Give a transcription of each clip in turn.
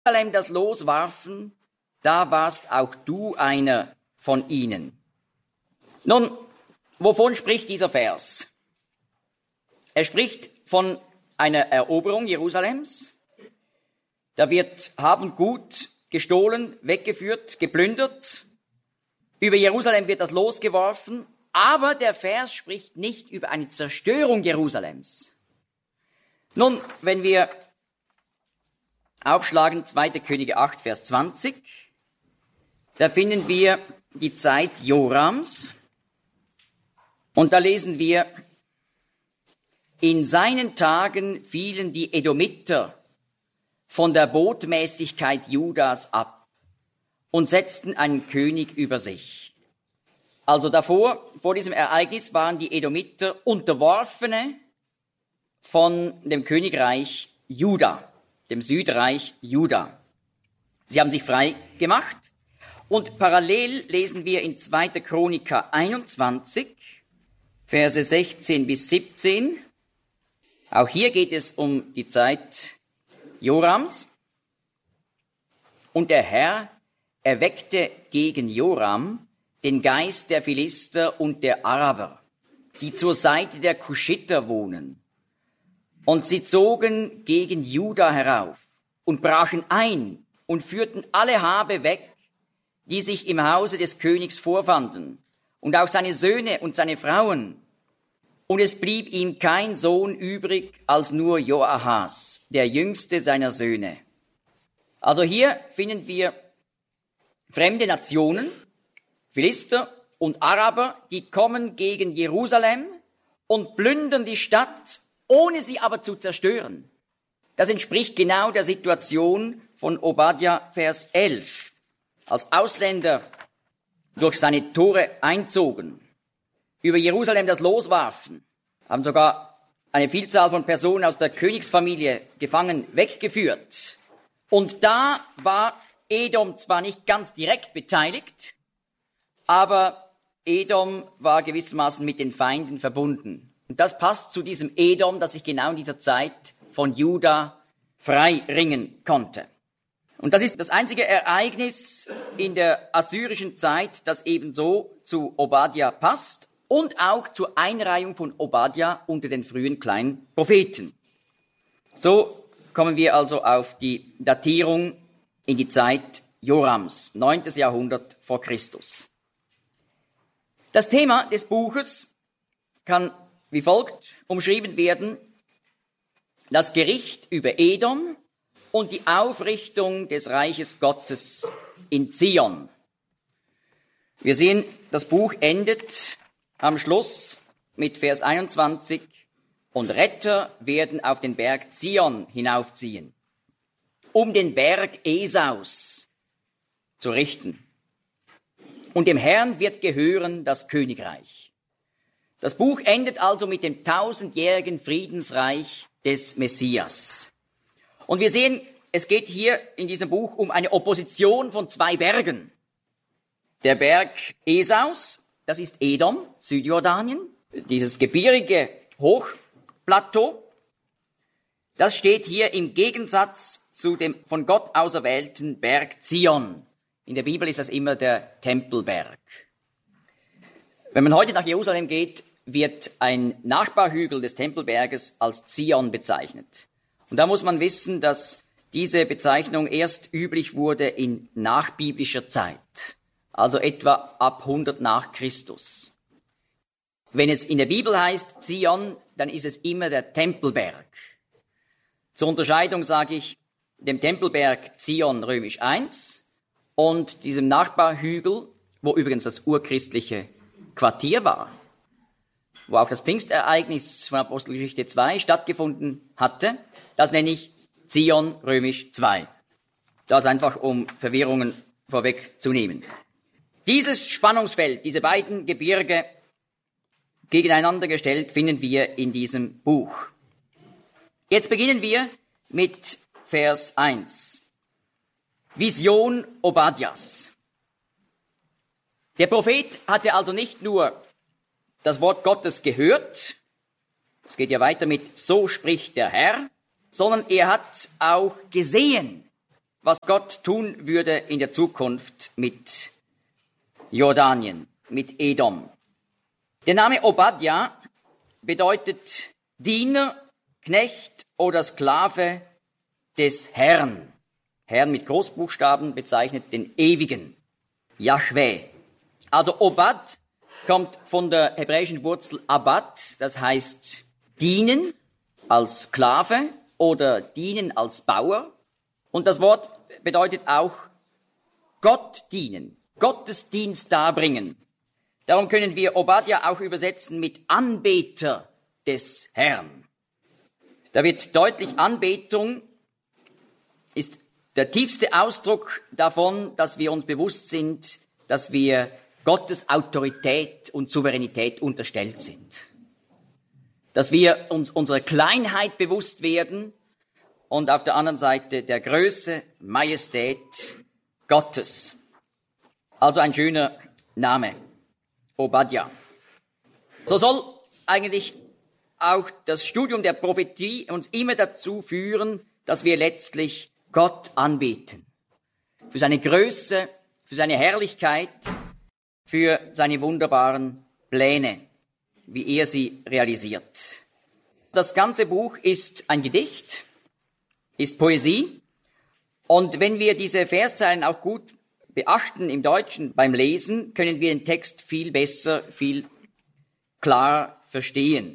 Jerusalem das Los warfen, da warst auch du einer von ihnen. Nun, wovon spricht dieser Vers? Er spricht von einer Eroberung Jerusalems. Da wird Hab und Gut gestohlen, weggeführt, geplündert. Über Jerusalem wird das Los geworfen, aber der Vers spricht nicht über eine Zerstörung Jerusalems. Nun, wenn wir aufschlagen 2. Könige 8, Vers 20, da finden wir die Zeit Jorams und da lesen wir: In seinen Tagen fielen die Edomiter von der Botmäßigkeit Judas ab und setzten einen König über sich. Also davor, vor diesem Ereignis, waren die Edomiter Unterworfene von dem Königreich Juda, dem Südreich Juda. Sie haben sich frei gemacht und parallel lesen wir in 2. Chroniker 21, Verse 16 bis 17. Auch hier geht es um die Zeit Jorams. Und der Herr erweckte gegen Joram den Geist der Philister und der Araber, die zur Seite der Kuschiter wohnen. Und sie zogen gegen Juda herauf und brachen ein und führten alle Habe weg, die sich im Hause des Königs vorfanden, und auch seine Söhne und seine Frauen. Und es blieb ihm kein Sohn übrig als nur Joahas, der jüngste seiner Söhne. Also hier finden wir fremde Nationen, Philister und Araber, die kommen gegen Jerusalem und plündern die Stadt, ohne sie aber zu zerstören. Das entspricht genau der Situation von Obadja, Vers 11. Als Ausländer durch seine Tore einzogen, über Jerusalem das Los warfen, haben sogar eine Vielzahl von Personen aus der Königsfamilie gefangen weggeführt. Und da war Edom zwar nicht ganz direkt beteiligt, aber Edom war gewissermaßen mit den Feinden verbunden. Und das passt zu diesem Edom, das sich genau in dieser Zeit von Juda frei ringen konnte. Und das ist das einzige Ereignis in der assyrischen Zeit, das ebenso zu Obadja passt und auch zur Einreihung von Obadja unter den frühen kleinen Propheten. So kommen wir also auf die Datierung in die Zeit Jorams, 9. Jahrhundert vor Christus. Das Thema des Buches kann wie folgt umschrieben werden: Das Gericht über Edom und die Aufrichtung des Reiches Gottes in Zion. Wir sehen, das Buch endet am Schluss mit Vers 21: Und Retter werden auf den Berg Zion hinaufziehen, um den Berg Esaus zu richten. Und dem Herrn wird gehören das Königreich. Das Buch endet also mit dem 1000-jährigen Friedensreich des Messias. Und wir sehen, es geht hier in diesem Buch um eine Opposition von zwei Bergen. Der Berg Esaus, das ist Edom, Südjordanien, dieses gebirgige Hochplateau, das steht hier im Gegensatz zu dem von Gott auserwählten Berg Zion. In der Bibel ist das immer der Tempelberg. Wenn man heute nach Jerusalem geht, wird ein Nachbarhügel des Tempelberges als Zion bezeichnet. Und da muss man wissen, dass diese Bezeichnung erst üblich wurde in nachbiblischer Zeit, also etwa ab 100 nach Christus. Wenn es in der Bibel heißt Zion, dann ist es immer der Tempelberg. Zur Unterscheidung sage ich dem Tempelberg Zion römisch 1 und diesem Nachbarhügel, wo übrigens das urchristliche Quartier war, wo auch das Pfingstereignis von Apostelgeschichte 2 stattgefunden hatte, das nenne ich Zion römisch 2. Das einfach, um Verwirrungen vorwegzunehmen. Dieses Spannungsfeld, diese beiden Gebirge gegeneinander gestellt, finden wir in diesem Buch. Jetzt beginnen wir mit Vers 1. Vision Obadjas. Der Prophet hatte also nicht nur das Wort Gottes gehört, es geht ja weiter mit so spricht der Herr, sondern er hat auch gesehen. was Gott tun würde in der Zukunft mit Jordanien, mit Edom. Der Name Obadja bedeutet Diener, Knecht oder Sklave des Herrn. Herrn mit Großbuchstaben bezeichnet den Ewigen, Jahwe. Also Obad kommt von der hebräischen Wurzel Abad, das heißt dienen als Sklave oder dienen als Bauer. Und das Wort bedeutet auch Gott dienen, Gottesdienst darbringen. Darum können wir Obadja auch übersetzen mit Anbeter des Herrn. Da wird deutlich, Anbetung ist der tiefste Ausdruck davon, dass wir uns bewusst sind, dass wir Gottes Autorität und Souveränität unterstellt sind. Dass wir uns unserer Kleinheit bewusst werden und auf der anderen Seite der Größe, Majestät Gottes. Also ein schöner Name, Obadja. So soll eigentlich auch das Studium der Prophetie uns immer dazu führen, dass wir letztlich Gott anbeten. Für seine Größe, für seine Herrlichkeit, für seine wunderbaren Pläne, wie er sie realisiert. Das ganze Buch ist ein Gedicht, ist Poesie. Und wenn wir diese Verszeilen auch gut beachten im Deutschen beim Lesen, können wir den Text viel besser, viel klarer verstehen.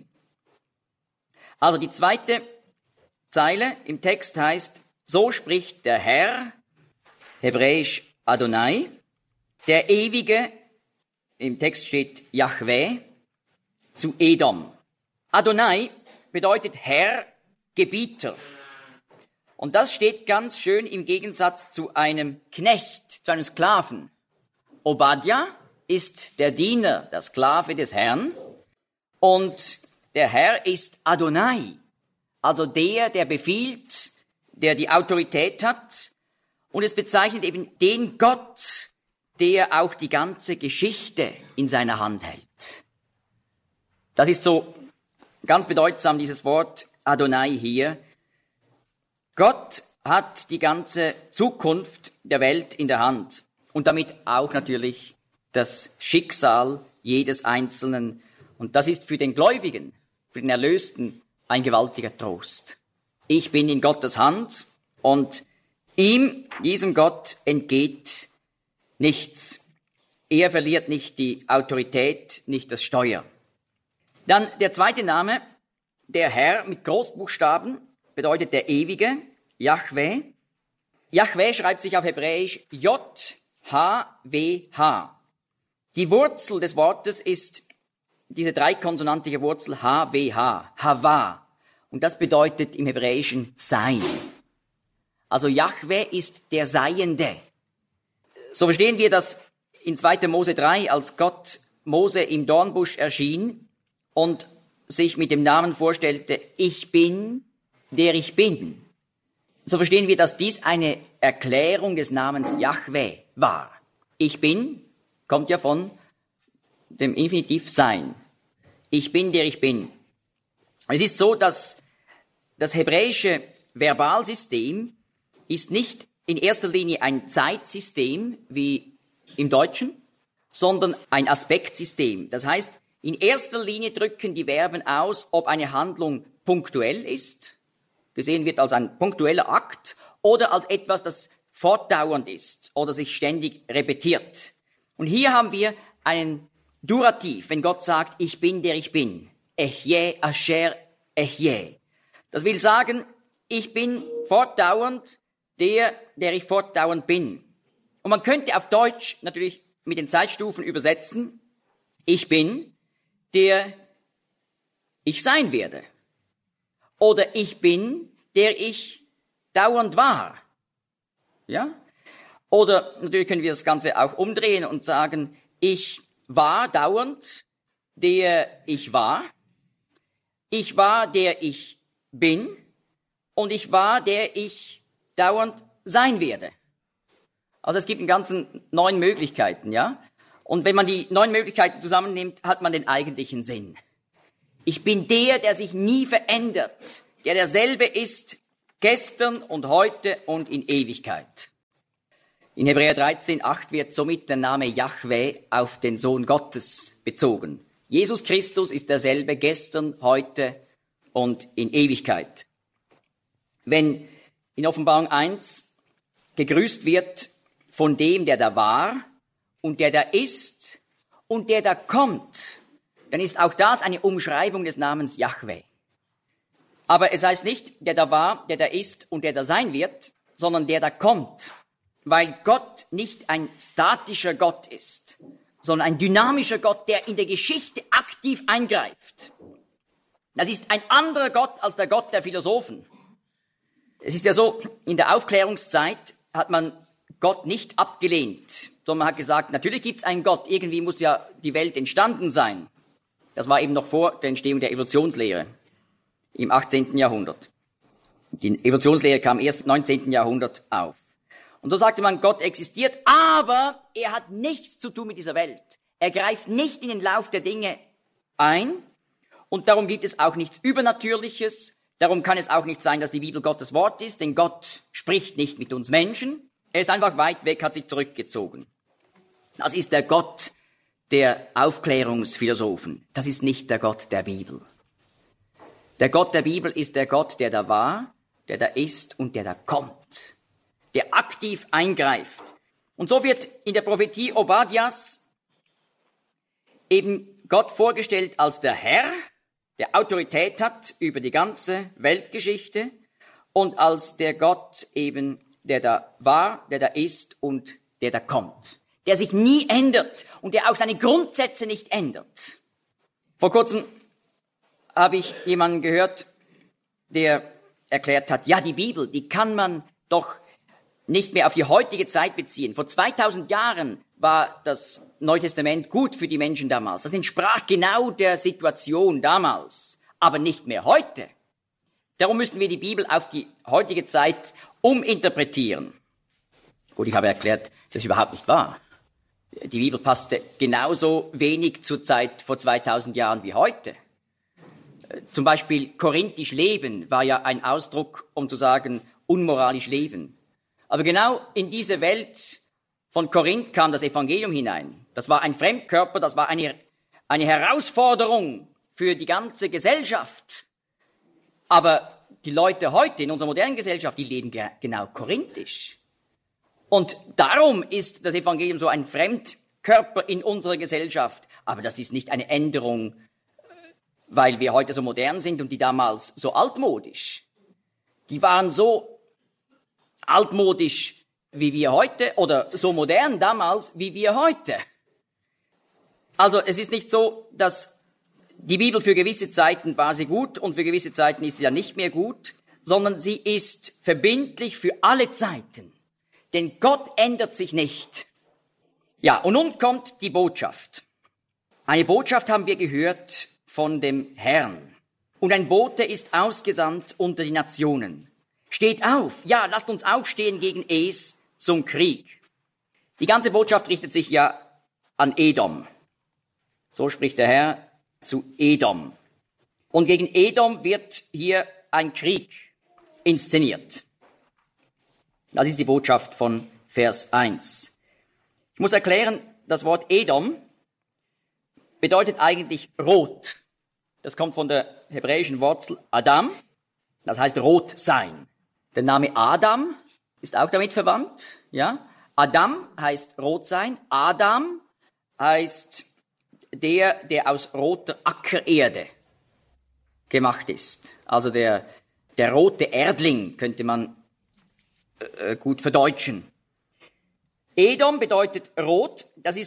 Also die zweite Zeile im Text heißt, so spricht der Herr, hebräisch Adonai, der Ewige, im Text steht Jahwe, zu Edom. Adonai bedeutet Herr, Gebieter. Und das steht ganz schön im Gegensatz zu einem Knecht, zu einem Sklaven. Obadja ist der Diener, der Sklave des Herrn. Und der Herr ist Adonai, also der befiehlt, der die Autorität hat. Und es bezeichnet eben den Gott, der auch die ganze Geschichte in seiner Hand hält. Das ist so ganz bedeutsam, dieses Wort Adonai hier. Gott hat die ganze Zukunft der Welt in der Hand und damit auch natürlich das Schicksal jedes Einzelnen. Und das ist für den Gläubigen, für den Erlösten ein gewaltiger Trost. Ich bin in Gottes Hand und ihm, diesem Gott, entgeht nichts. Er verliert nicht die Autorität, nicht das Steuer. Dann der zweite Name, der Herr mit Großbuchstaben, bedeutet der Ewige, Jahwe. Jahwe schreibt sich auf Hebräisch J-H-W-H. Die Wurzel des Wortes ist diese dreikonsonantige Wurzel H-W-H, Hava. Und das bedeutet im Hebräischen Sein. Also Jahwe ist der Seiende. So verstehen wir das in 2. Mose 3, als Gott Mose im Dornbusch erschien und sich mit dem Namen vorstellte, ich bin, der ich bin. So verstehen wir, dass dies eine Erklärung des Namens Jahwe war. Ich bin, kommt ja von dem Infinitiv Sein. Ich bin, der ich bin. Es ist so, dass das hebräische Verbalsystem ist nicht in erster Linie ein Zeitsystem wie im Deutschen, sondern ein Aspektsystem. Das heißt, in erster Linie drücken die Verben aus, ob eine Handlung punktuell ist, gesehen wird als ein punktueller Akt, oder als etwas, das fortdauernd ist oder sich ständig repetiert. Und hier haben wir einen Durativ, wenn Gott sagt, ich bin, der ich bin. Echye, asher, echye. Das will sagen, ich bin fortdauernd der ich fortdauernd bin. Und man könnte auf Deutsch natürlich mit den Zeitstufen übersetzen, ich bin, der ich sein werde. Oder ich bin, der ich dauernd war. Ja? Oder natürlich können wir das Ganze auch umdrehen und sagen, ich war dauernd, der ich war. Ich war, der ich bin. Und ich war, der ich dauernd sein werde. Also es gibt einen ganzen 9 Möglichkeiten, ja? Und wenn man die 9 Möglichkeiten zusammennimmt, hat man den eigentlichen Sinn. Ich bin der sich nie verändert, der derselbe ist gestern und heute und in Ewigkeit. In Hebräer 13,8 wird somit der Name Jahwe auf den Sohn Gottes bezogen. Jesus Christus ist derselbe gestern, heute und in Ewigkeit. Wenn in Offenbarung 1 gegrüßt wird von dem, der da war und der da ist und der da kommt, dann ist auch das eine Umschreibung des Namens Jahwe. Aber es heißt nicht, der da war, der da ist und der da sein wird, sondern der da kommt, weil Gott nicht ein statischer Gott ist, sondern ein dynamischer Gott, der in der Geschichte aktiv eingreift. Das ist ein anderer Gott als der Gott der Philosophen. Es ist ja so, in der Aufklärungszeit hat man Gott nicht abgelehnt, sondern man hat gesagt, natürlich gibt es einen Gott, irgendwie muss ja die Welt entstanden sein. Das war eben noch vor der Entstehung der Evolutionslehre im 18. Jahrhundert. Die Evolutionslehre kam erst im 19. Jahrhundert auf. Und so sagte man, Gott existiert, aber er hat nichts zu tun mit dieser Welt. Er greift nicht in den Lauf der Dinge ein und darum gibt es auch nichts Übernatürliches. Darum kann es auch nicht sein, dass die Bibel Gottes Wort ist, denn Gott spricht nicht mit uns Menschen. Er ist einfach weit weg, hat sich zurückgezogen. Das ist der Gott der Aufklärungsphilosophen. Das ist nicht der Gott der Bibel. Der Gott der Bibel ist der Gott, der da war, der da ist und der da kommt, der aktiv eingreift. Und so wird in der Prophetie Obadias eben Gott vorgestellt als der Herr, der Autorität hat über die ganze Weltgeschichte und als der Gott eben, der da war, der da ist und der da kommt, der sich nie ändert und der auch seine Grundsätze nicht ändert. Vor kurzem habe ich jemanden gehört, der erklärt hat, ja, die Bibel, die kann man doch nicht mehr auf die heutige Zeit beziehen. Vor 2000 Jahren war das Neue Testament gut für die Menschen damals. Das entsprach genau der Situation damals, aber nicht mehr heute. Darum müssen wir die Bibel auf die heutige Zeit uminterpretieren. Gut, ich habe erklärt, das ist überhaupt nicht wahr. Die Bibel passte genauso wenig zur Zeit vor 2000 Jahren wie heute. Zum Beispiel korinthisch leben war ja ein Ausdruck, um zu sagen, unmoralisch leben. Aber genau in diese Welt von Korinth kam das Evangelium hinein. Das war ein Fremdkörper, das war eine Herausforderung für die ganze Gesellschaft. Aber die Leute heute in unserer modernen Gesellschaft, die leben genau korinthisch. Und darum ist das Evangelium so ein Fremdkörper in unserer Gesellschaft. Aber das ist nicht eine Änderung, weil wir heute so modern sind und die damals so altmodisch. Die waren so altmodisch wie wir heute oder so modern damals wie wir heute. Also es ist nicht so, dass die Bibel für gewisse Zeiten war sie gut und für gewisse Zeiten ist sie ja nicht mehr gut, sondern sie ist verbindlich für alle Zeiten. Denn Gott ändert sich nicht. Ja, und nun kommt die Botschaft. Eine Botschaft haben wir gehört von dem Herrn. Und ein Bote ist ausgesandt unter die Nationen. Steht auf, ja, lasst uns aufstehen gegen Es zum Krieg. Die ganze Botschaft richtet sich ja an Edom. So spricht der Herr zu Edom. Und gegen Edom wird hier ein Krieg inszeniert. Das ist die Botschaft von Vers 1. Ich muss erklären, das Wort Edom bedeutet eigentlich rot. Das kommt von der hebräischen Wurzel Adam. Das heißt rot sein. Der Name Adam ist auch damit verwandt. Ja? Adam heißt rot sein. Adam heißt der aus roter Ackererde gemacht ist. Also der rote Erdling könnte man gut verdeutschen. Edom bedeutet rot. Das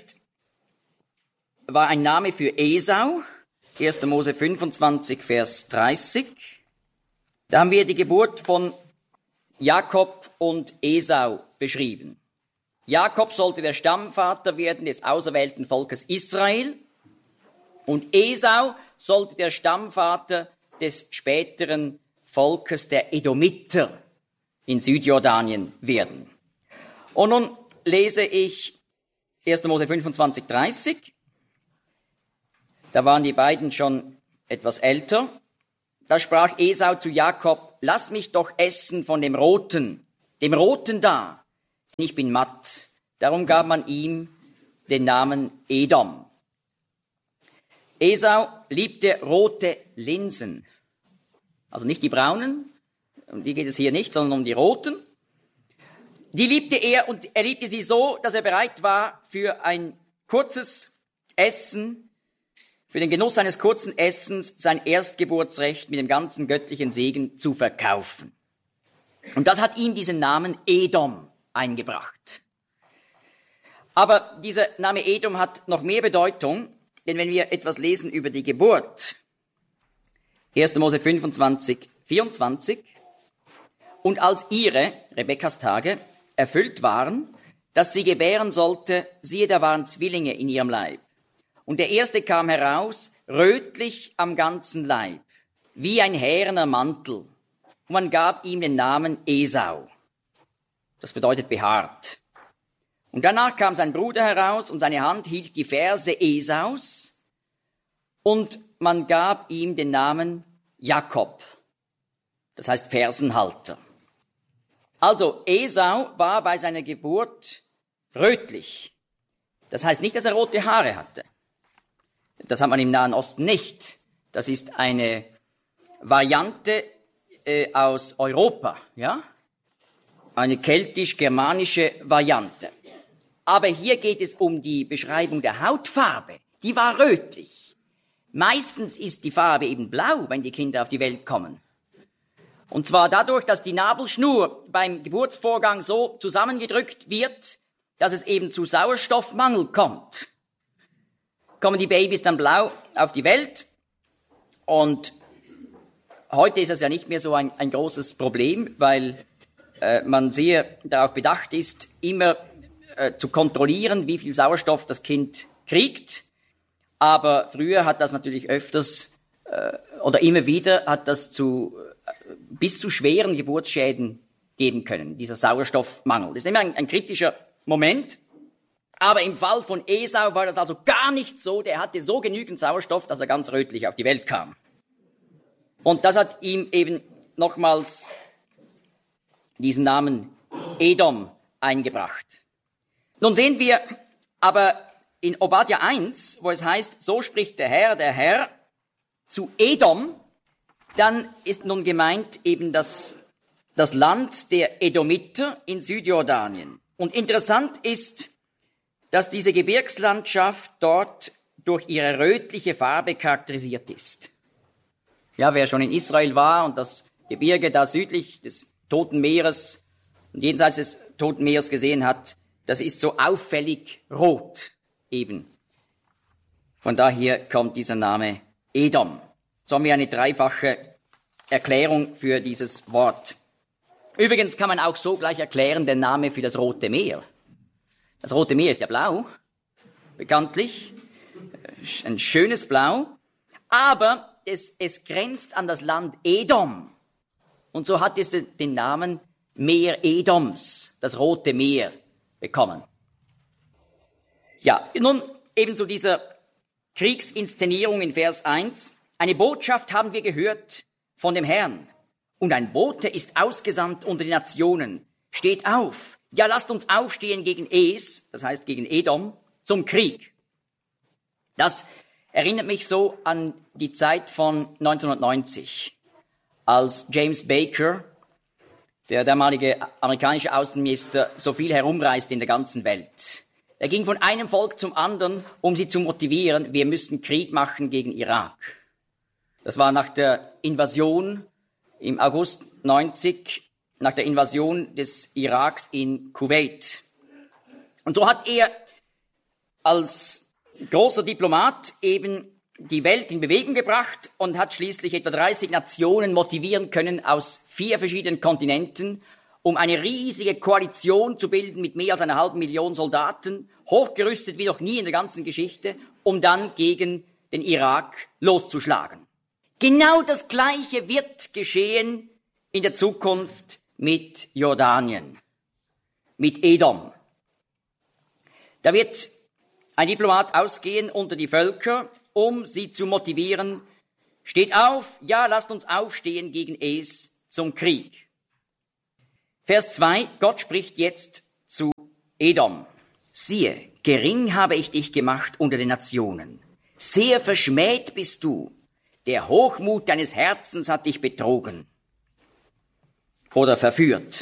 war ein Name für Esau. 1. Mose 25, Vers 30. Da haben wir die Geburt von Jakob und Esau beschrieben. Jakob sollte der Stammvater werden des auserwählten Volkes Israel und Esau sollte der Stammvater des späteren Volkes der Edomiter in Südjordanien werden. Und nun lese ich 1. Mose 25, 30. Da waren die beiden schon etwas älter. Da sprach Esau zu Jakob: lass mich doch essen von dem Roten da, denn ich bin matt. Darum gab man ihm den Namen Edom. Esau liebte rote Linsen. Also nicht die braunen, um die geht es hier nicht, sondern um die roten. Die liebte er und er liebte sie so, dass er bereit war, für ein kurzes Essen, für den Genuss eines kurzen Essens sein Erstgeburtsrecht mit dem ganzen göttlichen Segen zu verkaufen. Und das hat ihm diesen Namen Edom eingebracht. Aber dieser Name Edom hat noch mehr Bedeutung, denn wenn wir etwas lesen über die Geburt, 1. Mose 25, 24, und als ihre, Rebekkas Tage, erfüllt waren, dass sie gebären sollte, siehe, da waren Zwillinge in ihrem Leib. Und der erste kam heraus, rötlich am ganzen Leib, wie ein härener Mantel. Und man gab ihm den Namen Esau. Das bedeutet behaart. Und danach kam sein Bruder heraus und seine Hand hielt die Ferse Esaus und man gab ihm den Namen Jakob. Das heißt Fersenhalter. Also Esau war bei seiner Geburt rötlich. Das heißt nicht, dass er rote Haare hatte. Das hat man im Nahen Osten nicht. Das ist eine Variante aus Europa, ja? Eine keltisch-germanische Variante. Aber hier geht es um die Beschreibung der Hautfarbe. Die war rötlich. Meistens ist die Farbe eben blau, wenn die Kinder auf die Welt kommen. Und zwar dadurch, dass die Nabelschnur beim Geburtsvorgang so zusammengedrückt wird, dass es eben zu Sauerstoffmangel kommt. Kommen die Babys dann blau auf die Welt. Und heute ist es ja nicht mehr so ein großes Problem, weil man sehr darauf bedacht ist, immer zu kontrollieren, wie viel Sauerstoff das Kind kriegt. Aber früher hat das natürlich öfters oder immer wieder hat das bis zu schweren Geburtsschäden geben können, dieser Sauerstoffmangel. Das ist immer ein kritischer Moment. Aber im Fall von Esau war das also gar nicht so. Der hatte so genügend Sauerstoff, dass er ganz rötlich auf die Welt kam. Und das hat ihm eben nochmals diesen Namen Edom eingebracht. Nun sehen wir aber in Obadja 1, wo es heißt, so spricht der Herr zu Edom, dann ist nun gemeint eben das Land der Edomiter in Südjordanien. Und interessant ist, dass diese Gebirgslandschaft dort durch ihre rötliche Farbe charakterisiert ist. Ja, wer schon in Israel war und das Gebirge da südlich des Toten Meeres und jenseits des Toten Meeres gesehen hat, das ist so auffällig rot eben. Von daher kommt dieser Name Edom. So haben wir eine dreifache Erklärung für dieses Wort. Übrigens kann man auch so gleich erklären den Namen für das Rote Meer. Das Rote Meer ist ja blau, bekanntlich, ein schönes Blau, aber es grenzt an das Land Edom. Und so hat es den Namen Meer Edoms, das Rote Meer, bekommen. Ja, nun eben zu dieser Kriegsinszenierung in Vers 1. Eine Botschaft haben wir gehört von dem Herrn. Und ein Bote ist ausgesandt unter die Nationen. Steht auf. Ja, lasst uns aufstehen gegen Es, das heißt gegen Edom, zum Krieg. Das erinnert mich so an die Zeit von 1990, als James Baker, der damalige amerikanische Außenminister, so viel herumreiste in der ganzen Welt. Er ging von einem Volk zum anderen, um sie zu motivieren, wir müssen Krieg machen gegen Irak. Das war nach der Invasion im August 90, nach der Invasion des Iraks in Kuwait. Und so hat er als großer Diplomat eben die Welt in Bewegung gebracht und hat schließlich etwa 30 Nationen motivieren können aus 4 verschiedenen Kontinenten, um eine riesige Koalition zu bilden mit mehr als 500.000 Soldaten, hochgerüstet wie noch nie in der ganzen Geschichte, um dann gegen den Irak loszuschlagen. Genau das Gleiche wird geschehen in der Zukunft mit Jordanien, mit Edom. Da wird ein Diplomat ausgehen unter die Völker, um sie zu motivieren. Steht auf, ja, lasst uns aufstehen gegen Es, zum Krieg. Vers 2, Gott spricht jetzt zu Edom. Siehe, gering habe ich dich gemacht unter den Nationen. Sehr verschmäht bist du. Der Hochmut deines Herzens hat dich betrogen oder verführt.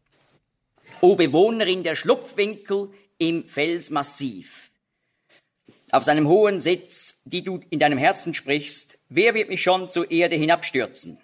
O Bewohnerin der Schlupfwinkel im Felsmassiv, auf seinem hohen Sitz, die du in deinem Herzen sprichst, wer wird mich schon zur Erde hinabstürzen?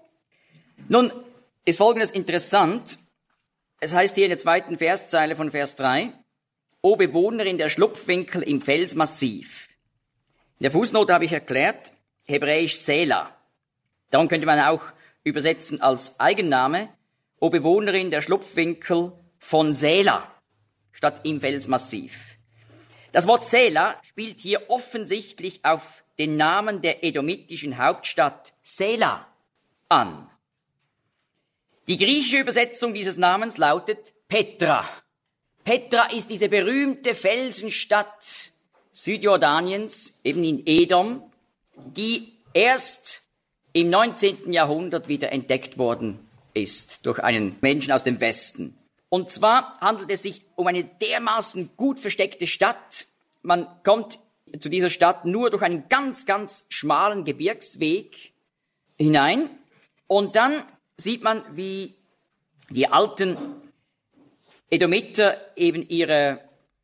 Nun ist Folgendes interessant. Es heißt hier in der zweiten Verszeile von Vers 3, O Bewohnerin der Schlupfwinkel im Felsmassiv. In der Fußnote habe ich erklärt, hebräisch Sela. Darum könnte man auch übersetzen als Eigenname, O Bewohnerin der Schlupfwinkel von Sela, statt im Felsmassiv. Das Wort Sela spielt hier offensichtlich auf den Namen der edomitischen Hauptstadt Sela an. Die griechische Übersetzung dieses Namens lautet Petra. Petra ist diese berühmte Felsenstadt Südjordaniens, eben in Edom, die erst im 19. Jahrhundert wieder entdeckt worden ist durch einen Menschen aus dem Westen. Und zwar handelt es sich um eine dermaßen gut versteckte Stadt. Man kommt zu dieser Stadt nur durch einen ganz, ganz schmalen Gebirgsweg hinein. Und dann sieht man, wie die alten Edomiter eben ihre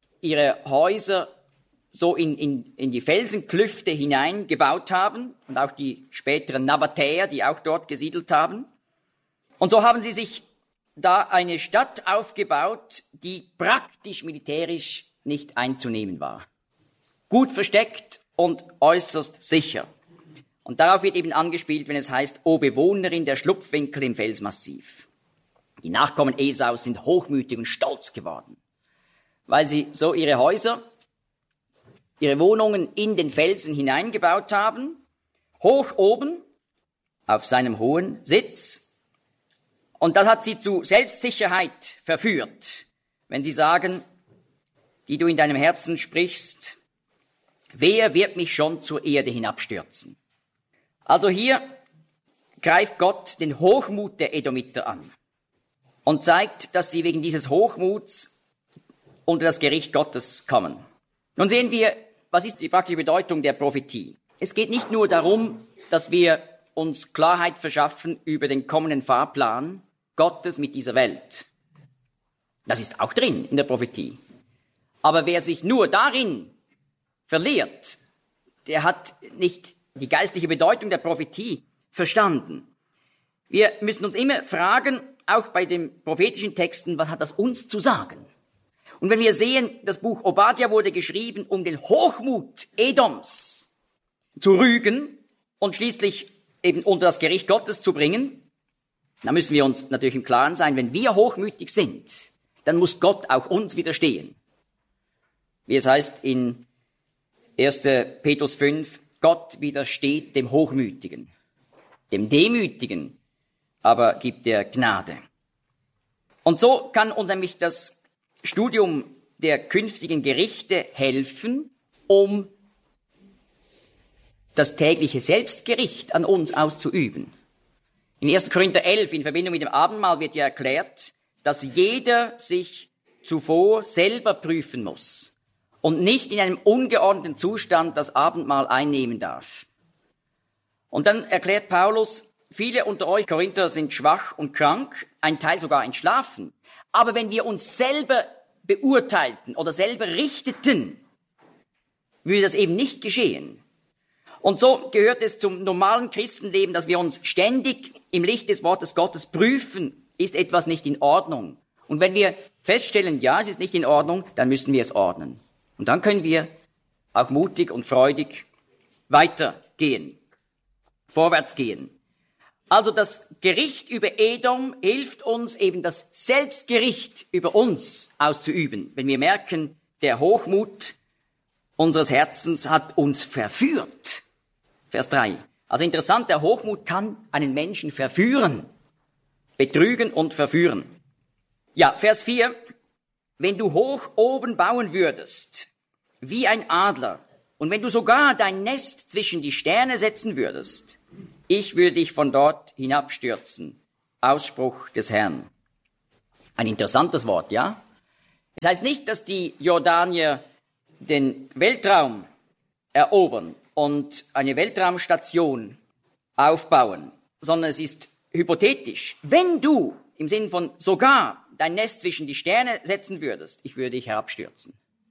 Häuser so in die Felsenklüfte hineingebaut haben und auch die späteren Nabatäer, die auch dort gesiedelt haben. Und so haben sie sich da eine Stadt aufgebaut, die praktisch militärisch nicht einzunehmen war. Gut versteckt und äußerst sicher. Und darauf wird eben angespielt, wenn es heißt, O Bewohnerin der Schlupfwinkel im Felsmassiv. Die Nachkommen Esaus sind hochmütig und stolz geworden, weil sie so ihre Häuser, ihre Wohnungen in den Felsen hineingebaut haben, hoch oben auf seinem hohen Sitz. Und das hat sie zu Selbstsicherheit verführt, wenn sie sagen, die du in deinem Herzen sprichst, wer wird mich schon zur Erde hinabstürzen? Also hier greift Gott den Hochmut der Edomiter an und zeigt, dass sie wegen dieses Hochmuts unter das Gericht Gottes kommen. Nun sehen wir, was ist die praktische Bedeutung der Prophetie? Es geht nicht nur darum, dass wir uns Klarheit verschaffen über den kommenden Fahrplan Gottes mit dieser Welt. Das ist auch drin in der Prophetie. Aber wer sich nur darin verliert, der hat nicht die geistliche Bedeutung der Prophetie verstanden. Wir müssen uns immer fragen, auch bei den prophetischen Texten, was hat das uns zu sagen? Und wenn wir sehen, das Buch Obadja wurde geschrieben, um den Hochmut Edoms zu rügen und schließlich eben unter das Gericht Gottes zu bringen, dann müssen wir uns natürlich im Klaren sein, wenn wir hochmütig sind, dann muss Gott auch uns widerstehen. Wie es heißt in 1. Petrus 5, Gott widersteht dem Hochmütigen, dem Demütigen, aber gibt er Gnade. Und so kann uns nämlich das Studium der künftigen Gerichte helfen, um das tägliche Selbstgericht an uns auszuüben. In 1. Korinther 11 in Verbindung mit dem Abendmahl wird ja erklärt, dass jeder sich zuvor selber prüfen muss und nicht in einem ungeordneten Zustand das Abendmahl einnehmen darf. Und dann erklärt Paulus, viele unter euch Korinther sind schwach und krank, ein Teil sogar entschlafen. Aber wenn wir uns selber beurteilten oder selber richteten, würde das eben nicht geschehen. Und so gehört es zum normalen Christenleben, dass wir uns ständig im Licht des Wortes Gottes prüfen, ist etwas nicht in Ordnung. Und wenn wir feststellen, ja, es ist nicht in Ordnung, dann müssen wir es ordnen. Und dann können wir auch mutig und freudig weitergehen, vorwärts gehen. Also das Gericht über Edom hilft uns eben das Selbstgericht über uns auszuüben, wenn wir merken, der Hochmut unseres Herzens hat uns verführt. Vers 3. Also interessant, der Hochmut kann einen Menschen verführen, betrügen und verführen. Ja, Vers 4. Wenn du hoch oben bauen würdest, wie ein Adler, und wenn du sogar dein Nest zwischen die Sterne setzen würdest, ich würde dich von dort hinabstürzen, Ausspruch des Herrn. Ein interessantes Wort, ja? Es heißt nicht, dass die Jordanier den Weltraum erobern und eine Weltraumstation aufbauen, sondern es ist hypothetisch. Wenn du im Sinn von sogar dein Nest zwischen die Sterne setzen würdest, ich würde dich herabstürzen.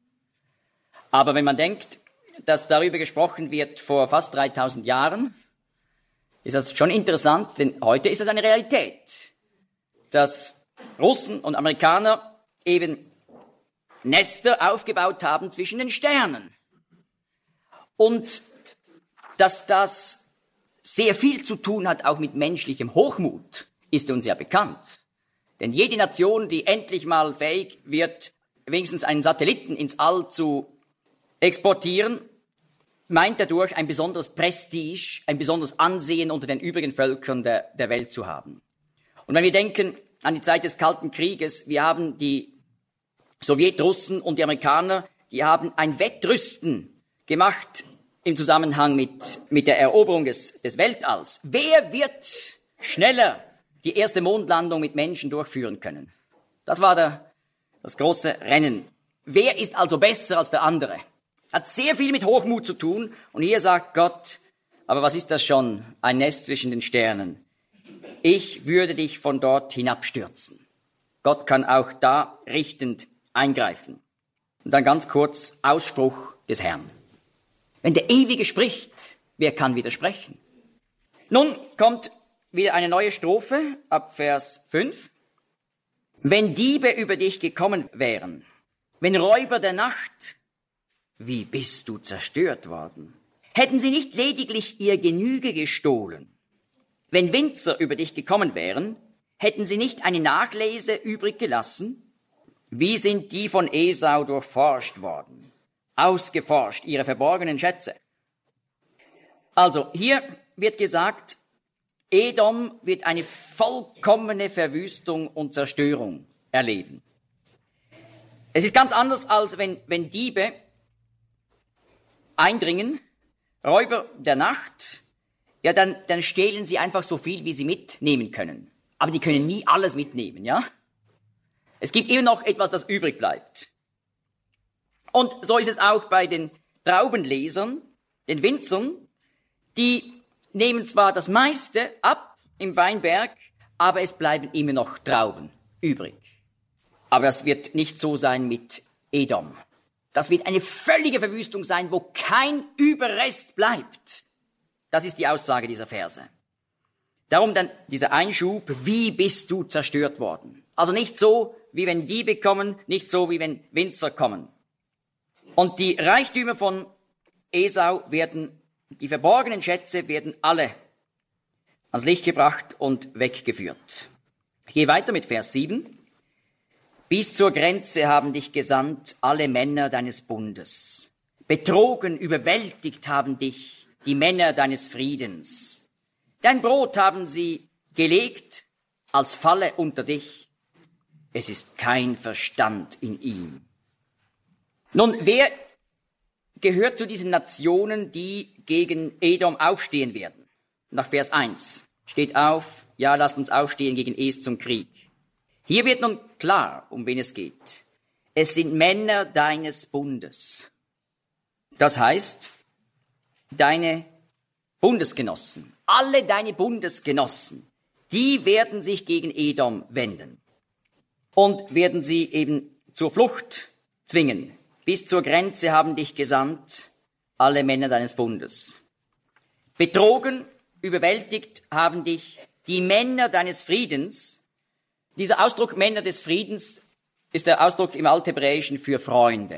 Aber wenn man denkt, dass darüber gesprochen wird vor fast 3000 Jahren, ist das schon interessant, denn heute ist es eine Realität, dass Russen und Amerikaner eben Nester aufgebaut haben zwischen den Sternen. Und dass das sehr viel zu tun hat, auch mit menschlichem Hochmut, ist uns ja bekannt. Denn jede Nation, die endlich mal fähig wird, wenigstens einen Satelliten ins All zu exportieren, meint dadurch ein besonderes Prestige, ein besonderes Ansehen unter den übrigen Völkern der Welt zu haben. Und wenn wir denken an die Zeit des Kalten Krieges, wir haben die Sowjetrussen und die Amerikaner, die haben ein Wettrüsten gemacht im Zusammenhang mit der Eroberung des Weltalls. Wer wird schneller die erste Mondlandung mit Menschen durchführen können? Das war das große Rennen. Wer ist also besser als der andere? Hat sehr viel mit Hochmut zu tun. Und hier sagt Gott, aber was ist das schon? Ein Nest zwischen den Sternen. Ich würde dich von dort hinabstürzen. Gott kann auch da richtend eingreifen. Und dann ganz kurz Ausspruch des Herrn. Wenn der Ewige spricht, wer kann widersprechen? Nun kommt wieder eine neue Strophe ab Vers 5. Wenn Diebe über dich gekommen wären, wenn Räuber der Nacht, wie bist du zerstört worden? Hätten sie nicht lediglich ihr Genüge gestohlen? Wenn Winzer über dich gekommen wären, hätten sie nicht eine Nachlese übrig gelassen? Wie sind die von Esau durchforscht worden? Ausgeforscht, ihre verborgenen Schätze. Also, hier wird gesagt, Edom wird eine vollkommene Verwüstung und Zerstörung erleben. Es ist ganz anders, als wenn Diebe eindringen, Räuber der Nacht, ja, dann stehlen sie einfach so viel, wie sie mitnehmen können. Aber die können nie alles mitnehmen, ja? Es gibt immer noch etwas, das übrig bleibt. Und so ist es auch bei den Traubenlesern, den Winzern, die nehmen zwar das meiste ab im Weinberg, aber es bleiben immer noch Trauben übrig. Aber es wird nicht so sein mit Edom. Das wird eine völlige Verwüstung sein, wo kein Überrest bleibt. Das ist die Aussage dieser Verse. Darum dann dieser Einschub, wie bist du zerstört worden? Also nicht so, wie wenn Diebe kommen, nicht so, wie wenn Winzer kommen. Und die Reichtümer von Esau die verborgenen Schätze werden alle ans Licht gebracht und weggeführt. Ich gehe weiter mit Vers 7. Bis zur Grenze haben dich gesandt alle Männer deines Bundes. Betrogen, überwältigt haben dich die Männer deines Friedens. Dein Brot haben sie gelegt als Falle unter dich. Es ist kein Verstand in ihm. Nun, wer gehört zu diesen Nationen, die gegen Edom aufstehen werden? Nach Vers 1 steht auf, ja, lasst uns aufstehen gegen Es zum Krieg. Hier wird nun klar, um wen es geht. Es sind Männer deines Bundes. Das heißt, deine Bundesgenossen, alle deine Bundesgenossen, die werden sich gegen Edom wenden und werden sie eben zur Flucht zwingen. Bis zur Grenze haben dich gesandt alle Männer deines Bundes. Betrogen, überwältigt haben dich die Männer deines Friedens. Dieser Ausdruck Männer des Friedens ist der Ausdruck im Althebräischen für Freunde.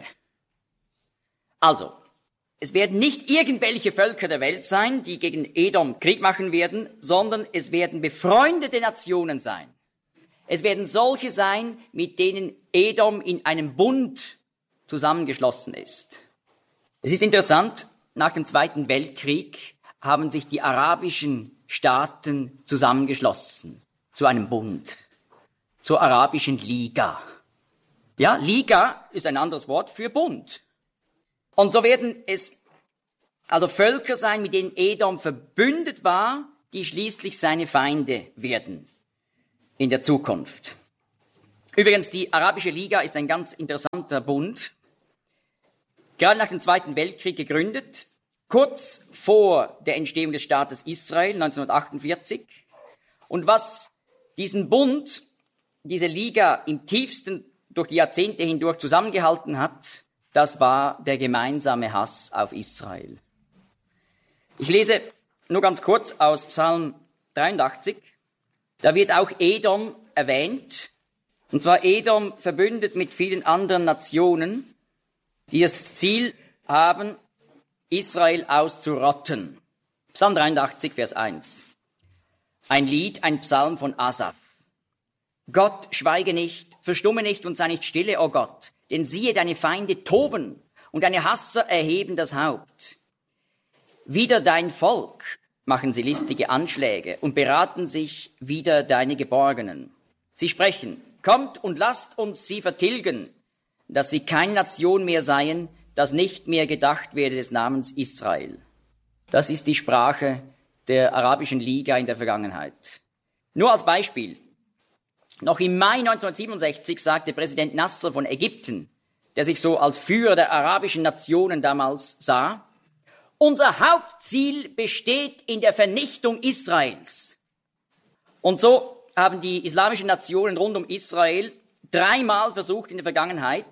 Also, es werden nicht irgendwelche Völker der Welt sein, die gegen Edom Krieg machen werden, sondern es werden befreundete Nationen sein. Es werden solche sein, mit denen Edom in einem Bund zusammengeschlossen ist. Es ist interessant, nach dem Zweiten Weltkrieg haben sich die arabischen Staaten zusammengeschlossen zu einem Bund, zur Arabischen Liga. Ja, Liga ist ein anderes Wort für Bund. Und so werden es also Völker sein, mit denen Edom verbündet war, die schließlich seine Feinde werden. in der Zukunft. Übrigens, die Arabische Liga ist ein ganz interessanter Bund, gerade nach dem Zweiten Weltkrieg gegründet, kurz vor der Entstehung des Staates Israel 1948. Und was diesen Bund, diese Liga im tiefsten durch die Jahrzehnte hindurch zusammengehalten hat, das war der gemeinsame Hass auf Israel. Ich lese nur ganz kurz aus Psalm 83. Da wird auch Edom erwähnt. Und zwar Edom verbündet mit vielen anderen Nationen, die das Ziel haben, Israel auszurotten. Psalm 83, Vers 1. Ein Lied, ein Psalm von Asaf. Gott, schweige nicht, verstumme nicht und sei nicht stille, o Gott, denn siehe, deine Feinde toben und deine Hasser erheben das Haupt. Wider dein Volk machen sie listige Anschläge und beraten sich wider deine Geborgenen. Sie sprechen, kommt und lasst uns sie vertilgen, dass sie keine Nation mehr seien, dass nicht mehr gedacht werde des Namens Israel. Das ist die Sprache der Arabischen Liga in der Vergangenheit. Nur als Beispiel. Noch im Mai 1967 sagte Präsident Nasser von Ägypten, der sich so als Führer der arabischen Nationen damals sah, unser Hauptziel besteht in der Vernichtung Israels. Und so haben die islamischen Nationen rund um Israel 3-mal versucht in der Vergangenheit,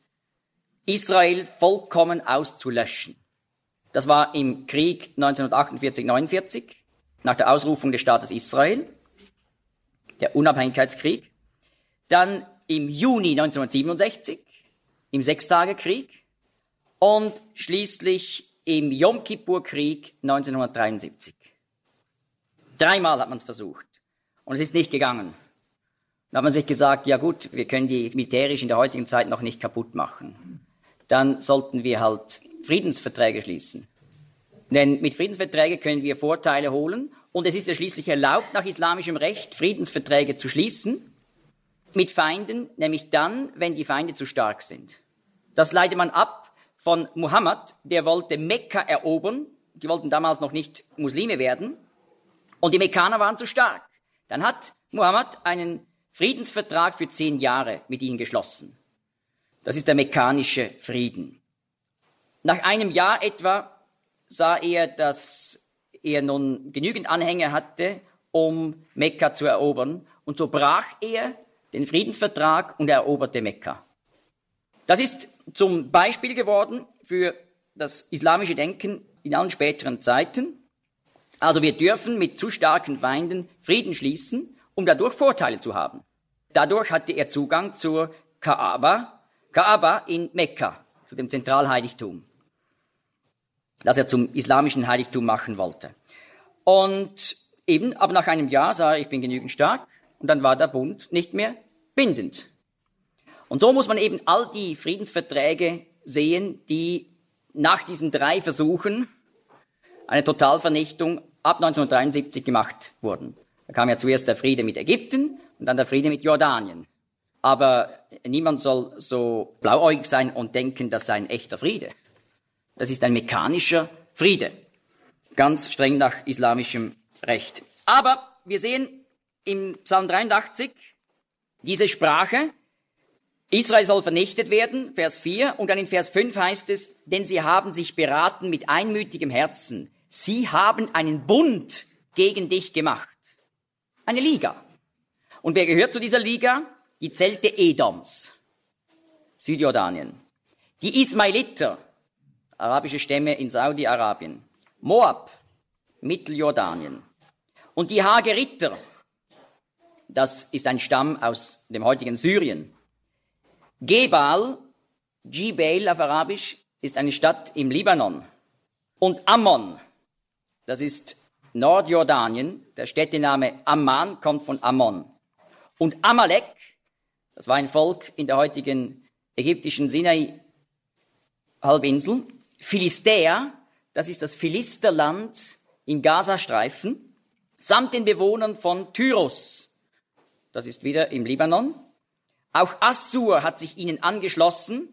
Israel vollkommen auszulöschen. Das war im Krieg 1948-49, nach der Ausrufung des Staates Israel, der Unabhängigkeitskrieg. Dann im Juni 1967, im Sechstagekrieg und schließlich im Jom-Kippur-Krieg 1973. 3-mal hat man es versucht und es ist nicht gegangen. Dann hat man sich gesagt, ja gut, wir können die militärisch in der heutigen Zeit noch nicht kaputt machen. Dann sollten wir halt Friedensverträge schließen. Denn mit Friedensverträgen können wir Vorteile holen und es ist ja schließlich erlaubt, nach islamischem Recht Friedensverträge zu schließen mit Feinden, nämlich dann, wenn die Feinde zu stark sind. Das leitet man ab von Muhammad, der wollte Mekka erobern. Die wollten damals noch nicht Muslime werden. Und die Mekkaner waren zu stark. Dann hat Muhammad einen Friedensvertrag für 10 Jahre mit ihnen geschlossen. Das ist der mekkanische Frieden. Nach einem Jahr etwa sah er, dass er nun genügend Anhänger hatte, um Mekka zu erobern. Und so brach er den Friedensvertrag und eroberte Mekka. Das ist zum Beispiel geworden für das islamische Denken in allen späteren Zeiten. Also wir dürfen mit zu starken Feinden Frieden schließen, um dadurch Vorteile zu haben. Dadurch hatte er Zugang zur Kaaba in Mekka, zu dem Zentralheiligtum, das er zum islamischen Heiligtum machen wollte. Und eben, aber nach einem Jahr sah er, ich bin genügend stark, und dann war der Bund nicht mehr bindend. Und so muss man eben all die Friedensverträge sehen, die nach diesen 3 Versuchen eine Totalvernichtung ab 1973 gemacht wurden. Da kam ja zuerst der Friede mit Ägypten und dann der Friede mit Jordanien. Aber niemand soll so blauäugig sein und denken, das sei ein echter Friede. Das ist ein mechanischer Friede, ganz streng nach islamischem Recht. Aber wir sehen im Psalm 83 diese Sprache, Israel soll vernichtet werden, Vers 4, und dann in Vers 5 heißt es, denn sie haben sich beraten mit einmütigem Herzen. Sie haben einen Bund gegen dich gemacht. Eine Liga. Und wer gehört zu dieser Liga? Die Zelte Edoms, Südjordanien. Die Ismailiter, arabische Stämme in Saudi-Arabien. Moab, Mitteljordanien. Und die Hageriter, das ist ein Stamm aus dem heutigen Syrien. Gebal, Jibel auf Arabisch, ist eine Stadt im Libanon. Und Ammon, das ist Nordjordanien, der Städtename Amman kommt von Ammon. Und Amalek, das war ein Volk in der heutigen ägyptischen Sinai-Halbinsel. Philistea, das ist das Philisterland im Gazastreifen, samt den Bewohnern von Tyros, das ist wieder im Libanon. Auch Assur hat sich ihnen angeschlossen.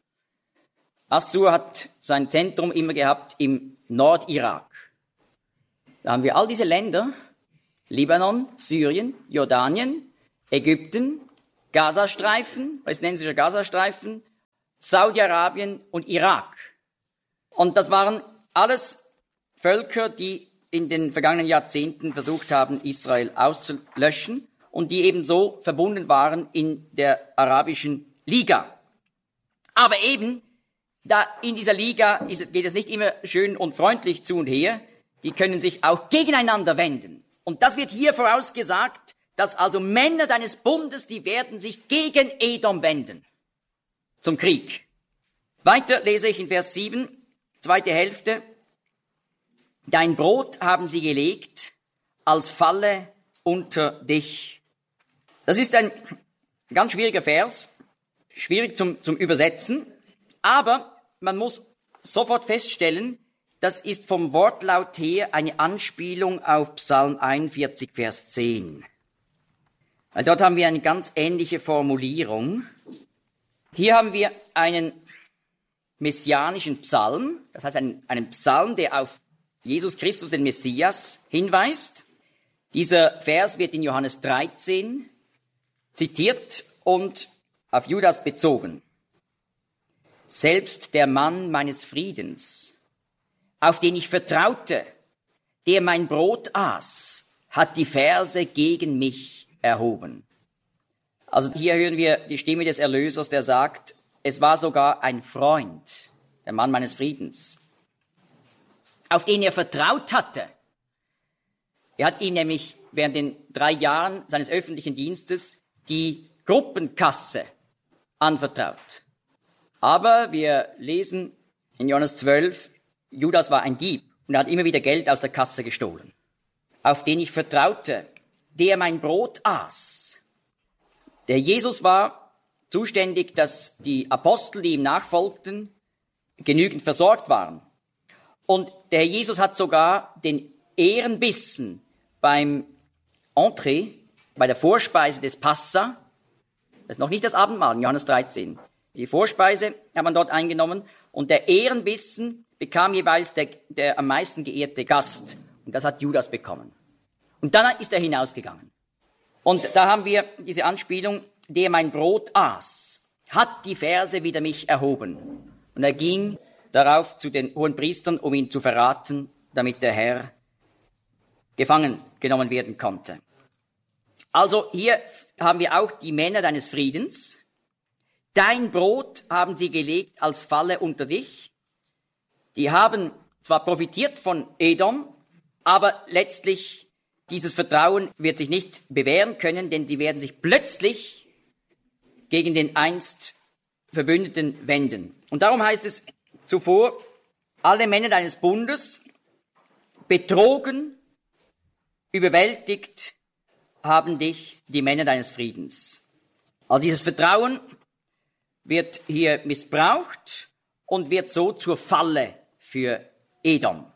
Assur hat sein Zentrum immer gehabt im Nordirak. Da haben wir all diese Länder, Libanon, Syrien, Jordanien, Ägypten, Gazastreifen, palästinensischer Gazastreifen, Saudi-Arabien und Irak. Und das waren alles Völker, die in den vergangenen Jahrzehnten versucht haben, Israel auszulöschen und die ebenso verbunden waren in der Arabischen Liga. Aber eben, da in dieser Liga geht es nicht immer schön und freundlich zu und her, die können sich auch gegeneinander wenden. Und das wird hier vorausgesagt, dass also Männer deines Bundes, die werden sich gegen Edom wenden. Zum Krieg. Weiter lese ich in Vers 7, zweite Hälfte. Dein Brot haben sie gelegt als Falle unter dich. Das ist ein ganz schwieriger Vers, schwierig zum Übersetzen, aber man muss sofort feststellen, das ist vom Wortlaut her eine Anspielung auf Psalm 41, Vers 10. Weil dort haben wir eine ganz ähnliche Formulierung. Hier haben wir einen messianischen Psalm, das heißt einen Psalm, der auf Jesus Christus, den Messias, hinweist. Dieser Vers wird in Johannes 13 zitiert und auf Judas bezogen. Selbst der Mann meines Friedens, auf den ich vertraute, der mein Brot aß, hat die Verse gegen mich erhoben. Also hier hören wir die Stimme des Erlösers, der sagt, es war sogar ein Freund, der Mann meines Friedens, auf den er vertraut hatte. Er hat ihm nämlich während den 3 Jahren seines öffentlichen Dienstes die Gruppenkasse anvertraut. Aber wir lesen in Johannes 12, Judas war ein Dieb und er hat immer wieder Geld aus der Kasse gestohlen. Auf den ich vertraute, der mein Brot aß. Der Jesus war zuständig, dass die Apostel, die ihm nachfolgten, genügend versorgt waren. Und der Herr Jesus hat sogar den Ehrenbissen beim Entree, bei der Vorspeise des Passa, das ist noch nicht das Abendmahl, in Johannes 13. Die Vorspeise hat man dort eingenommen und der Ehrenbissen bekam jeweils der am meisten geehrte Gast. Und das hat Judas bekommen. Und dann ist er hinausgegangen. Und da haben wir diese Anspielung, der mein Brot aß, hat die Verse wider mich erhoben. Und er ging darauf zu den Hohenpriestern, um ihn zu verraten, damit der Herr gefangen genommen werden konnte. Also hier haben wir auch die Männer deines Friedens. Dein Brot haben sie gelegt als Falle unter dich. Die haben zwar profitiert von Edom, aber letztlich dieses Vertrauen wird sich nicht bewähren können, denn die werden sich plötzlich gegen den einst Verbündeten wenden. Und darum heißt es zuvor, alle Männer deines Bundes, betrogen, überwältigt, haben dich die Männer deines Friedens. Also dieses Vertrauen wird hier missbraucht und wird so zur Falle für Edom.